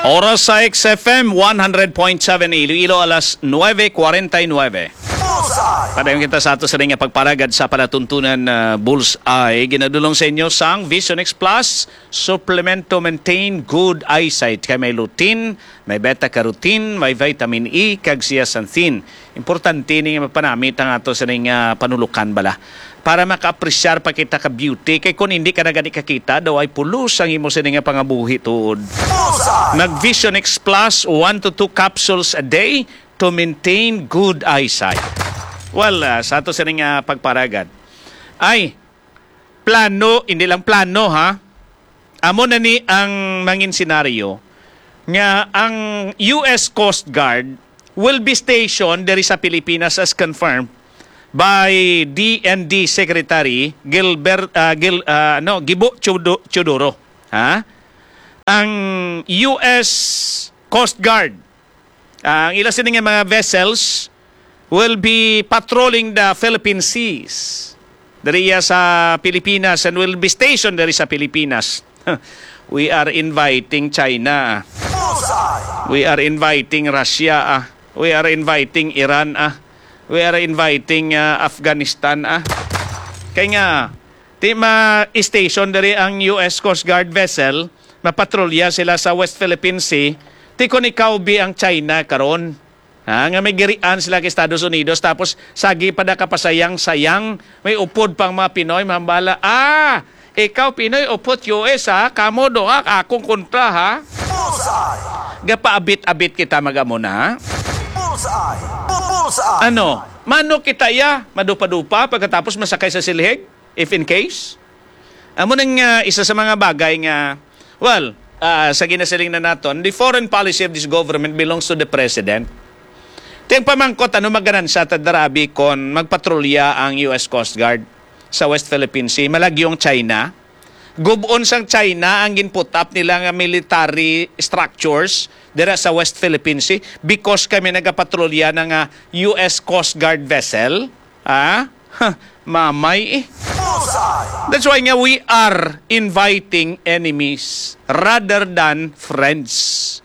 Oras sa XFM 100.7 Iloilo, alas 9:49. Padayon kita sa ato sa ring pagparagad sa palatuntunan Bullseye. Ginadulong sa inyo sang Vision X Plus Supplement to maintain good eyesight. Kaya may lutein, may beta-carotene, may vitamin E, kag zeaxanthin. Importante ni mapanamit ang ato sa ring panulukan bala. Para maka-apresyar pa kita ka beauty. Kaya kung hindi ka na gani kakita, daw ay pulos ang imo sa nga pangabuhi tuod. Nag-Vision X Plus 1 to 2 capsules a day to maintain good eyesight. Well, sa ato sa nga pagparagad. Ay, plano, hindi lang plano ha. Amo na ni ang mangin senaryo nga ang US Coast Guard will be stationed there sa Pilipinas as confirmed by DND Secretary Gibo Chodoro. Ha? Ang US Coast Guard, ang ilang sining mga vessels will be patrolling the Philippine seas. Dariya sa Pilipinas and will be stationed there sa Pilipinas. We are inviting China. We are inviting Russia. We are inviting Iran. We are inviting Afghanistan. Kaya nga, di ma-station dari ang US Coast Guard vessel, mapatrolya sila sa West Philippine Sea, di kon ikaw bi ang China karon. Nga may girian sila kay Estados Unidos, tapos sagi pa da kapasayang-sayang, may upod pang mga Pinoy, mahambala, ikaw Pinoy, upod US kamo do akong kontra ha. Gapaabit-abit kita magamuna. Ano? Mano kita madupa-dupa pagkatapos masakay sa silhig? If in case? Amo nang isa sa mga bagay nga, well, sa ginasiling na naton, the foreign policy of this government belongs to the president. Tiyang pamangkot, maganan sa tadarabi kon magpatrolya ang US Coast Guard sa West Philippine Sea. Malagyong China. Gubon sang China ang ginput up nila nga military structures dira sa West Philippine Sea because kami nagapatrolya ng US Coast Guard vessel. Mamay eh. That's why nga we are inviting enemies rather than friends.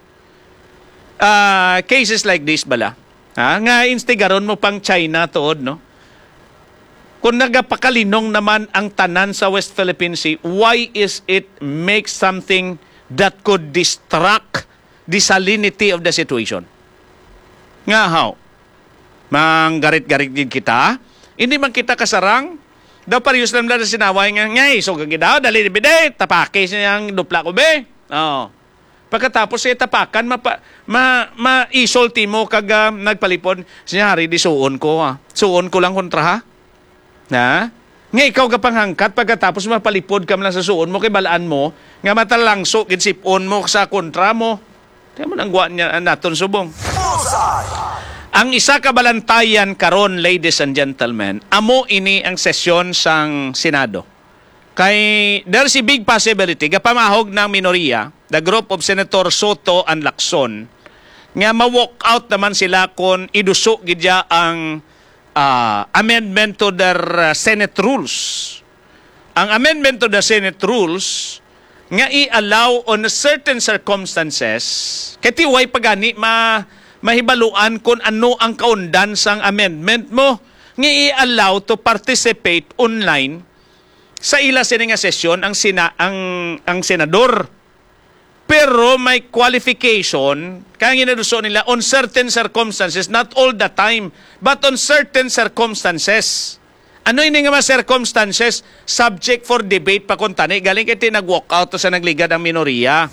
Cases like this bala. Nga instigaron mo pang China tuod, no? Kung nagapakalinong naman ang tanan sa West Philippine Sea, why is it make something that could distract the salinity of the situation? Nga how? Manggarit-garit din kita? Hindi man kita kasarang? Daw parehas lang na sinaway nga, ngay, so gagi daw, dali ni bide, tapake siyang dupla ko be. Pagkatapos tapakan, ma-isolti mo kag nagpalipon, siya hari, di suon ko Suon ko lang kontra ha? Na? Nga ikaw ka panghangkat pagkatapos mapalipod ka lang sa suon mo kay balaan mo nga matalangso ginsipon mo sa kontra mo. Tiyan mo nang guwan niya naton subong. Ang isa ka balantayan karon, ladies and gentlemen, amo ini ang sesyon sang Senado. Kay there's a big possibility kapamahog ng minoriya, the group of Senator Soto and Lacson, nga ma-walk out naman sila kung iduso gidya ang amendment to their Senate rules. Ang amendment to the Senate rules nga i-allow on certain circumstances katiway pagani mahibaluan kung ano ang kaundan sang amendment mo nga i-allow to participate online sa ila sini nga sesyon ang senador. Pero may qualification, kaya ginaduso nila, on certain circumstances, not all the time, but on certain circumstances. Ano ini nga mga circumstances? Subject for debate pa kung tani. Galing kiti nag-walk out sa nagligad ang minoriya.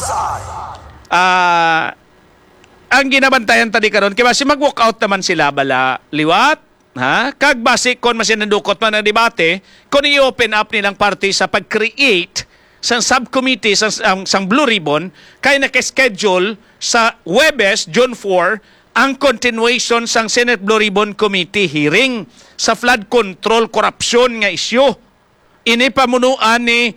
Ang ginabantayan tadi karon kaya si mag-walk out naman sila bala liwat. Kag basic kon masinadukot man ang debate, kung i-open up nilang party sa pag-create sang subcommittee sang Blue Ribbon kay naka-schedule sa Huwebes, June 4 ang continuation sang Senate Blue Ribbon Committee hearing sa flood control corruption nga isyu. Ini pamunuan ni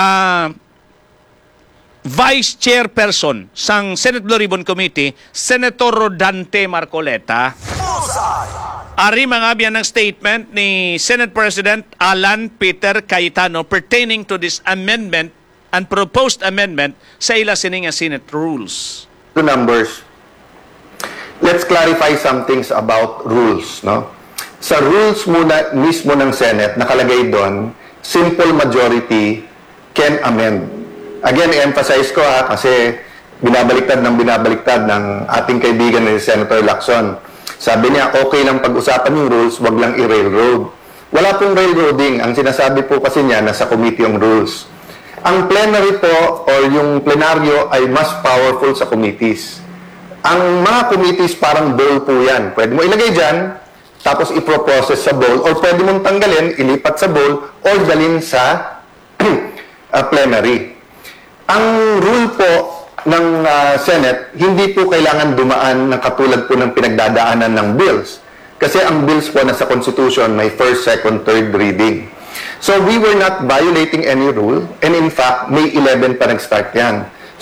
Vice Chairperson sang Senate Blue Ribbon Committee, Senator Rodante Marcoleta. Ari mga biyan ng statement ni Senate President Alan Peter Cayetano pertaining to this amendment and proposed amendment sa ila sining nga Senate rules. The numbers. Let's clarify some things about rules, no? Sa rules muna mismo ng Senate, nakalagay doon, simple majority can amend. Again, i-emphasize ko kasi binabaliktad ng ating kaibigan ni Senator Lacson. Sabi niya, okay lang pag-usapan yung rules, wag lang i-railroad. Wala pong railroading. Ang sinasabi po kasi niya, nasa committee yung rules. Ang plenary po, or yung plenaryo, ay mas powerful sa committees. Ang mga committees parang bowl po yan. Pwede mo ilagay dyan, tapos i-process sa bowl, or pwede mong tanggalin, ilipat sa bowl, or dalhin sa plenary. Ang rule po ng Senate, hindi po kailangan dumaan ng katulad po ng pinagdadaanan ng bills. Kasi ang bills po nasa Constitution may first, second, third reading. So we were not violating any rule, and in fact, May 11 pa nag-start yan.